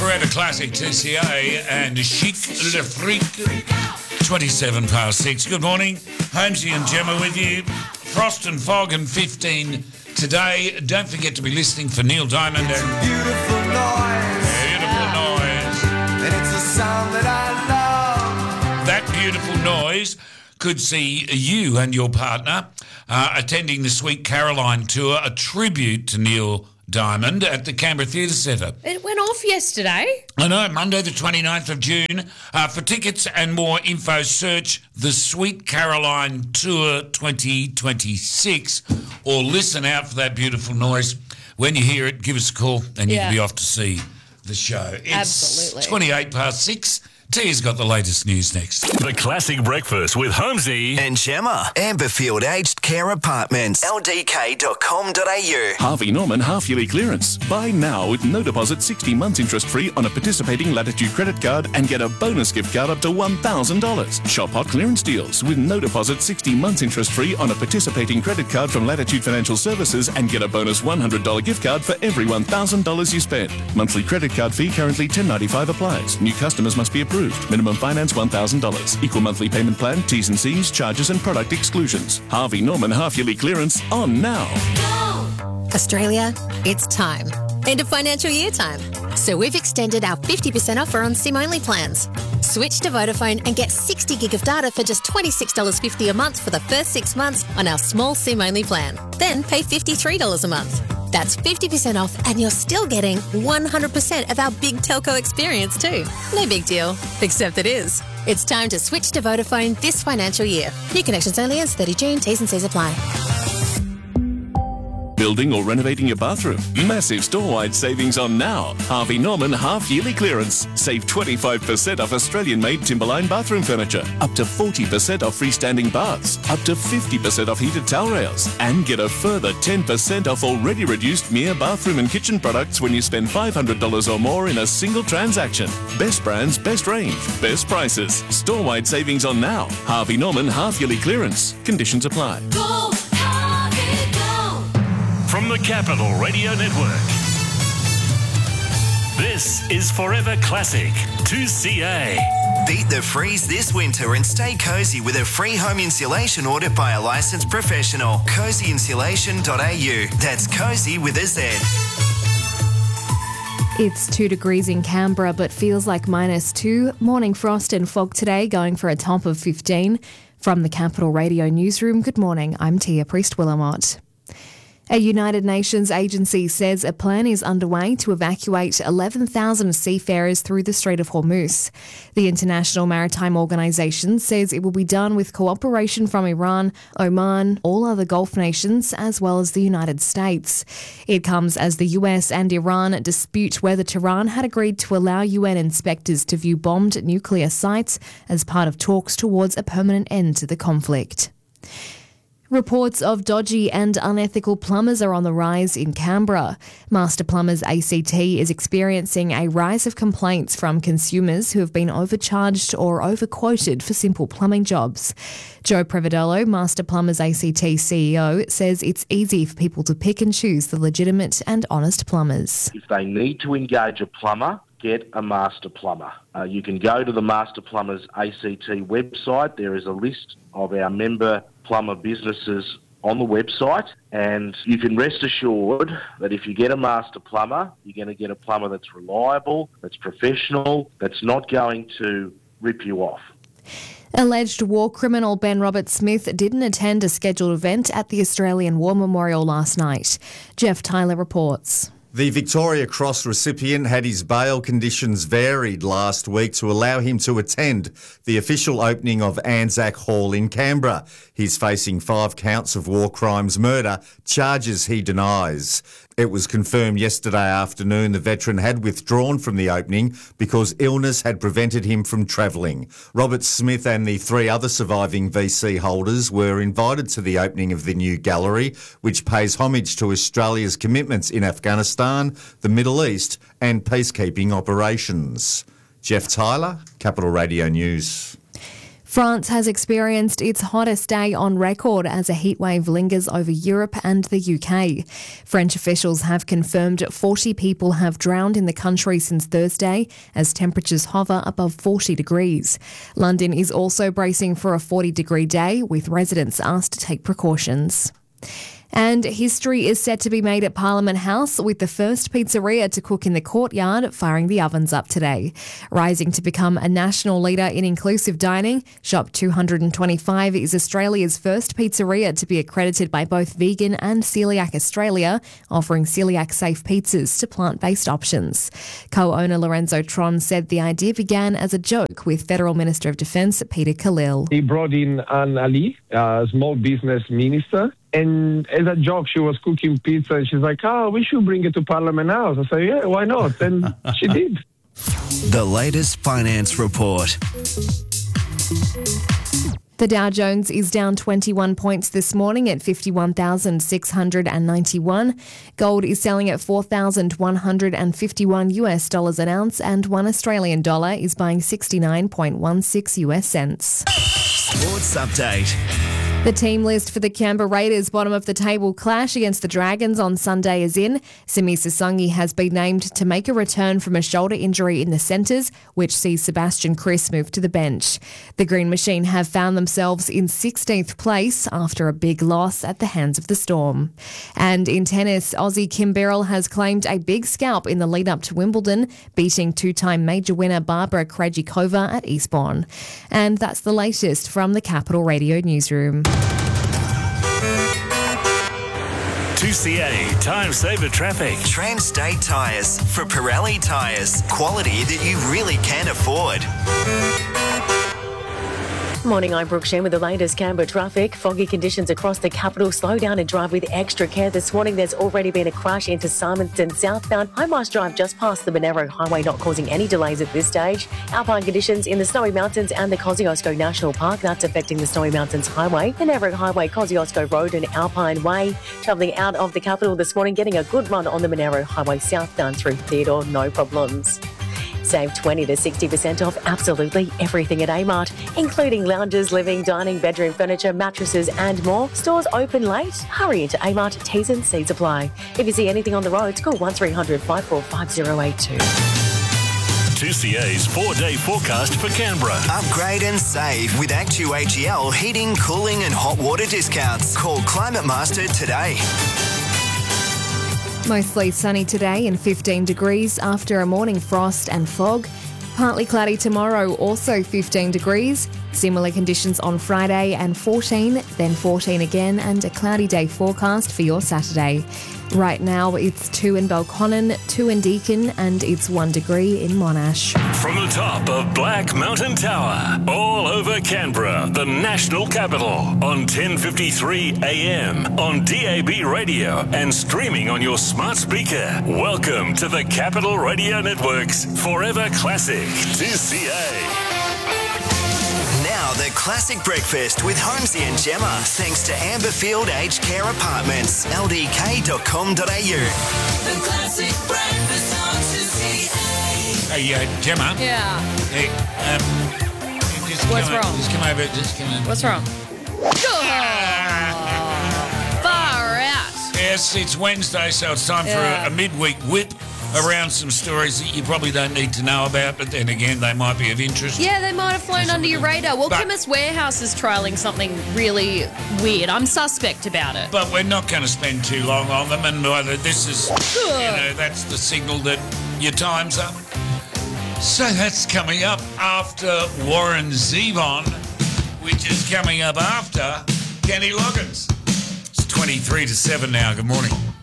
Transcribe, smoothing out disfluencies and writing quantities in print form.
Forever Classic, TCA and Chic Le Freak, 27 past 6. Good morning. Holmesy and Gemma with you. Frost and fog and 15 today. Don't forget to be listening for Neil Diamond and Beautiful noise. Beautiful Noise. And it's a sound that I love. That beautiful noise could see you and your partner attending the Sweet Caroline tour, a tribute to Neil Diamond at the Canberra Theatre Centre. It went off yesterday. I know, Monday the 29th of June. For tickets and more info, search the Sweet Caroline Tour 2026 or listen out for that beautiful noise. When you hear it, give us a call and you can be off to see the show. It's Absolutely. 28 past 6. Tia's got the latest news next. The Classic Breakfast with Holmesy and Gemma. Amberfield Aged Care Apartments. ldk.com.au. Harvey Norman half-yearly clearance. Buy now with no deposit, 60 months interest-free on a participating Latitude credit card and get a bonus gift card up to $1,000. Shop hot clearance deals with no deposit, 60 months interest-free on a participating credit card from Latitude Financial Services and get a bonus $100 gift card for every $1,000 you spend. Monthly credit card fee currently $10.95 applies. New customers must be approved. Minimum finance $1,000. Equal monthly payment plan, T's and C's, charges and product exclusions. Harvey Norman half-yearly clearance on now. Australia, it's time. End of financial year time. So we've extended our 50% offer on SIM-only plans. Switch to Vodafone and get 60 gig of data for just $26.50 a month for the first 6 months on our small SIM-only plan. Then pay $53 a month. That's 50% off and you're still getting 100% of our big telco experience too. No big deal, except it is. It's time to switch to Vodafone this financial year. New connections only as 30 June. T's and C's apply. Building or renovating your bathroom? Massive store-wide savings on now. Harvey Norman half-yearly clearance. Save 25% off Australian-made Timberline bathroom furniture. Up to 40% off freestanding baths. Up to 50% off heated towel rails. And get a further 10% off already reduced Mia bathroom and kitchen products when you spend $500 or more in a single transaction. Best brands, best range, best prices. Store-wide savings on now. Harvey Norman half-yearly clearance. Conditions apply. Go, Harvey, go. From the Capital Radio Network, this is Forever Classic 2CA. Beat the freeze this winter and stay cozy with a free home insulation audit by a licensed professional. cozyinsulation.au. That's cozy with a Z. It's 2 degrees in Canberra, but feels like -2. Morning frost and fog today, going for a top of 15. From the Capital Radio Newsroom, good morning. I'm Tia Priest-Willamott. A United Nations agency says a plan is underway to evacuate 11,000 seafarers through the Strait of Hormuz. The International Maritime Organization says it will be done with cooperation from Iran, Oman, all other Gulf nations, as well as the United States. It comes as the US and Iran dispute whether Tehran had agreed to allow UN inspectors to view bombed nuclear sites as part of talks towards a permanent end to the conflict. Reports of dodgy and unethical plumbers are on the rise in Canberra. Master Plumbers ACT is experiencing a rise of complaints from consumers who have been overcharged or overquoted for simple plumbing jobs. Joe Prevedolo, Master Plumbers ACT CEO, says it's easy for people to pick and choose the legitimate and honest plumbers. If they need to engage a plumber, get a master plumber. You can go to the Master Plumbers ACT website. There is a list of our member plumber businesses on the website, and you can rest assured that if you get a master plumber, you're going to get a plumber that's reliable, that's professional, that's not going to rip you off. Alleged war criminal Ben Roberts-Smith didn't attend a scheduled event at the Australian War Memorial last night. Jeff Tyler reports. The Victoria Cross recipient had his bail conditions varied last week to allow him to attend the official opening of Anzac Hall in Canberra. He's facing 5 counts of war crimes murder, charges he denies. It was confirmed yesterday afternoon the veteran had withdrawn from the opening because illness had prevented him from travelling. Robert Smith and the 3 other surviving VC holders were invited to the opening of the new gallery, which pays homage to Australia's commitments in Afghanistan, the Middle East and peacekeeping operations. Jeff Tyler, Capital Radio News. France has experienced its hottest day on record as a heatwave lingers over Europe and the UK. French officials have confirmed 40 people have drowned in the country since Thursday as temperatures hover above 40 degrees. London is also bracing for a 40-degree day, with residents asked to take precautions. And history is set to be made at Parliament House, with the first pizzeria to cook in the courtyard firing the ovens up today. Rising to become a national leader in inclusive dining, Shop 225 is Australia's first pizzeria to be accredited by both Vegan and Celiac Australia, offering celiac-safe pizzas to plant-based options. Co-owner Lorenzo Tron said the idea began as a joke with Federal Minister of Defence Peter Khalil. He brought in Anne Ali, a small business minister, and as a joke, she was cooking pizza and she's like, we should bring it to Parliament House. I said, yeah, why not? And she did. The latest finance report. The Dow Jones is down 21 points this morning at 51,691. Gold is selling at $4,151 US an ounce, and $1 Australian dollar is buying 69.16 US cents. Sports update. The team list for the Canberra Raiders' bottom-of-the-table clash against the Dragons on Sunday is in. Simi Sasongi has been named to make a return from a shoulder injury in the centres, which sees Sebastian Kris move to the bench. The Green Machine have found themselves in 16th place after a big loss at the hands of the Storm. And in tennis, Aussie Kim Birrell has claimed a big scalp in the lead-up to Wimbledon, beating two-time major winner Barbara Krejcikova at Eastbourne. And that's the latest from the Capital Radio newsroom. 2CA Time Saver Traffic. Transstate Tyres for Pirelli tyres. Quality that you really can afford. Morning, I'm Brooke Shen with the latest Canberra traffic. Foggy conditions across the capital. Slow down and drive with extra care. This morning, there's already been a crash into Simonton southbound. High Marsh Drive just past the Monaro Highway, not causing any delays at this stage. Alpine conditions in the Snowy Mountains and the Kosciuszko National Park. That's affecting the Snowy Mountains Highway. Monaro Highway, Kosciuszko Road and Alpine Way. Travelling out of the capital this morning, getting a good run on the Monaro Highway southbound through Theodore. No problems. Save 20 to 60% off absolutely everything at Amart, including lounges, living, dining, bedroom furniture, mattresses and more. Stores open late. Hurry into Amart. T's and C's apply. If you see anything on the roads, call 1300 545 082. 2CA's 4-day forecast for Canberra. Upgrade and save with ActuAGL heating, cooling and hot water discounts. Call Climate Master today. Mostly sunny today and 15 degrees after a morning frost and fog. Partly cloudy tomorrow, also 15 degrees. Similar conditions on Friday and 14, then 14 again, and a cloudy day forecast for your Saturday. Right now it's 2 in Belconnen, 2 in Deakin, and it's 1 degree in Monash. From the top of Black Mountain Tower, all over Canberra, the national capital, on 1053 AM, on DAB radio, and streaming on your smart speaker. Welcome to the Capital Radio Network's Forever Classic 2CA. Now the classic breakfast with Holmesy and Gemma, thanks to Amberfield Aged Care Apartments, ldk.com.au. The classic breakfast on 2CA. Hey, Gemma. Yeah. Hey, What's wrong? Just come over. What's wrong? Far out. Yes, it's Wednesday, so it's time for a midweek whip around some stories that you probably don't need to know about, but then again, they might be of interest. Yeah, they might have flown under your radar. Well, Chemist Warehouse is trialling something really weird. I'm suspect about it. But we're not going to spend too long on them, and either this is, that's the signal that your time's up. So that's coming up after Warren Zevon, which is coming up after Kenny Loggins. It's 23 to 7 now. Good morning.